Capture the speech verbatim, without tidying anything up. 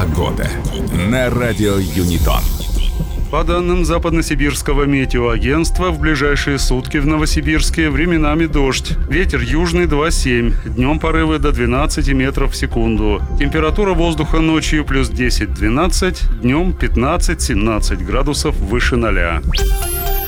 Погода на радио Юнитон. По данным Западносибирского метеоагентства, в ближайшие сутки в Новосибирске временами дождь. Ветер южный два семь. Днем порывы до двенадцати метров в секунду. Температура воздуха ночью плюс десять-двенадцать, днем пятнадцать-семнадцать градусов выше ноля.